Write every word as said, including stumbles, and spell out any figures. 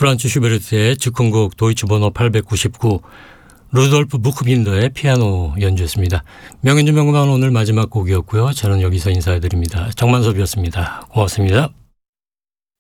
프란츠 슈베르트의 즉흥곡 도이치 번호 팔백구십구, 루돌프 부크빈더의 피아노 연주였습니다. 명연주 명곡은 오늘 마지막 곡이었고요. 저는 여기서 인사해드립니다. 정만섭이었습니다. 고맙습니다.